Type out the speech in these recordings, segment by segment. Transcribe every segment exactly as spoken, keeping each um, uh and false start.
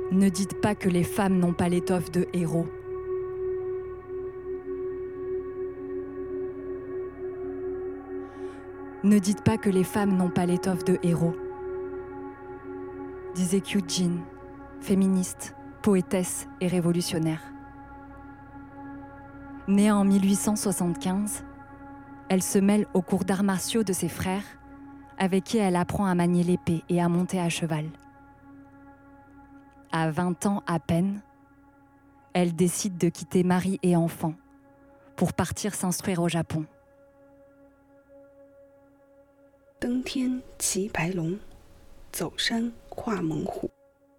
Ne dites pas que les femmes n'ont pas l'étoffe de héros. Ne dites pas que les femmes n'ont pas l'étoffe de héros, disait Kyu Jin, féministe, poétesse et révolutionnaire. Née en mille huit cent soixante-quinze, elle se mêle aux cours d'arts martiaux de ses frères, avec qui elle apprend à manier l'épée et à monter à cheval. À vingt ans à peine, elle décide de quitter mari et enfants pour partir s'instruire au Japon. 登天骑白龙，走山跨猛虎。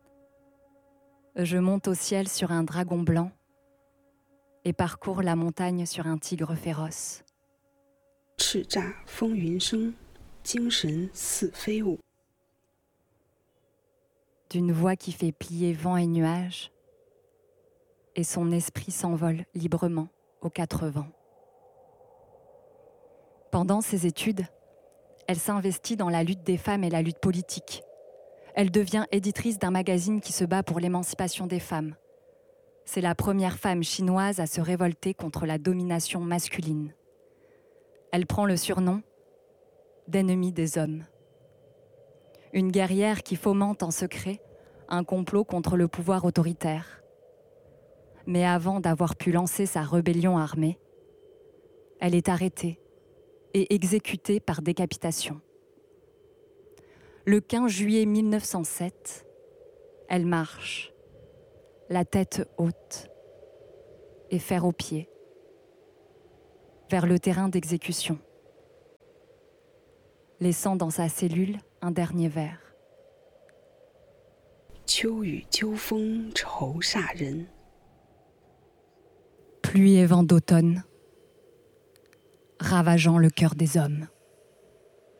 Je monte au ciel sur un dragon blanc et parcours la montagne sur un tigre féroce. 叱咤风云生，精神似飞舞。 D'une voix qui fait plier vent et nuages, et son esprit s'envole librement aux quatre vents. Pendant ses études, elle s'investit dans la lutte des femmes et la lutte politique. Elle devient éditrice d'un magazine qui se bat pour l'émancipation des femmes. C'est la première femme chinoise à se révolter contre la domination masculine. Elle prend le surnom d'ennemie des hommes. Une guerrière qui fomente en secret un complot contre le pouvoir autoritaire. Mais avant d'avoir pu lancer sa rébellion armée, elle est arrêtée et exécutée par décapitation. Le quinze juillet mille neuf cent sept, elle marche, la tête haute et fer aux pieds, vers le terrain d'exécution, laissant dans sa cellule un dernier vers. 秋雨秋风愁煞人。 Pluie et vent d'automne, ravageant le cœur des hommes.